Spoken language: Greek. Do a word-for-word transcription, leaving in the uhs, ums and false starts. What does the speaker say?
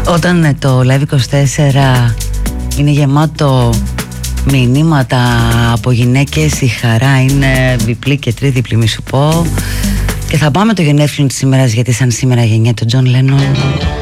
Όταν ε, το Live είκοσι τέσσερα είναι γεμάτο μηνύματα από γυναίκες, η χαρά είναι διπλή και τρίδιπλή, μη σου πω. Και θα πάμε το γενέθλιο της ημέρας, γιατί σαν σήμερα γεννιέται ο Τζον Λένον.